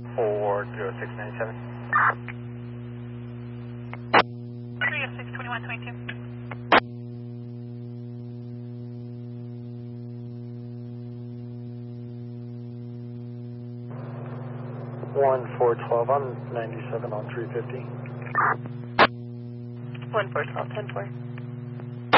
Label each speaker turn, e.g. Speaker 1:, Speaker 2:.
Speaker 1: 40697.
Speaker 2: 306 2122.
Speaker 1: 1412, I'm 97 on 350.
Speaker 2: 1412, 10-4.